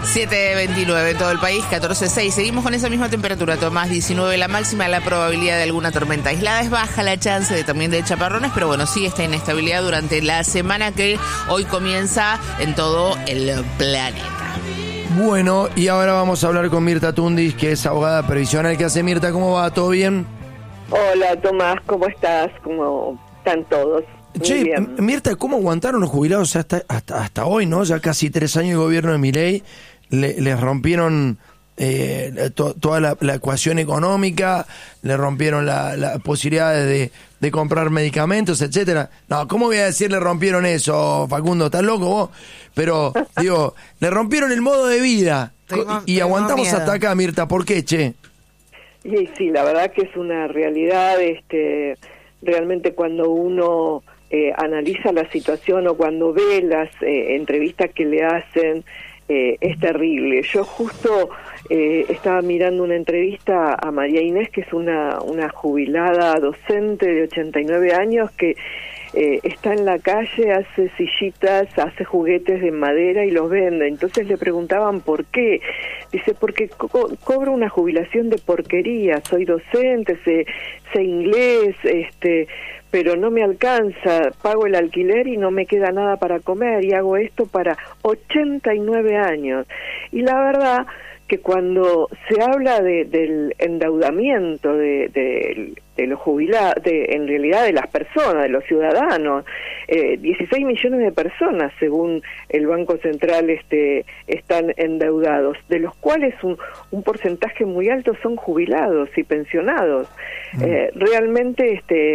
7:29 en todo el país, 14:06. Seguimos con esa misma temperatura, Tomás, 19 la máxima. La probabilidad de alguna tormenta aislada es baja, la chance también de chaparrones, pero bueno, sí esta inestabilidad durante la semana que hoy comienza en todo el planeta. Bueno, y ahora vamos a hablar con Mirta Tundis, que es abogada previsional. ¿Qué hace, Mirta? ¿Cómo va? ¿Todo bien? Hola, Tomás, ¿cómo estás? ¿Cómo están todos? Che, bien. Mirta, ¿cómo aguantaron los jubilados hasta hoy, no? Ya casi 3 años de gobierno de Milei, les rompieron toda la ecuación económica, le rompieron la posibilidad de comprar medicamentos, etcétera. No, ¿cómo voy a decir le rompieron eso, Facundo? ¿Estás loco vos? Pero, digo, le rompieron el modo de vida. Y aguantamos miedo hasta acá, Mirta. ¿Por qué, che? Y sí, la verdad que es una realidad, realmente cuando uno analiza la situación o cuando ve las entrevistas que le hacen, es terrible. Yo justo estaba mirando una entrevista a María Inés, que es una jubilada docente de 89 años que está en la calle, hace sillitas, hace juguetes de madera y los vende. Entonces le preguntaban por qué. Dice, porque cobro una jubilación de porquería, soy docente, sé inglés, pero no me alcanza, pago el alquiler y no me queda nada para comer, y hago esto para 89 años. Y la verdad que cuando se habla del endeudamiento de los jubilados, en realidad de las personas, de los ciudadanos, 16 millones de personas, según el Banco Central, están endeudados, de los cuales un porcentaje muy alto son jubilados y pensionados. Realmente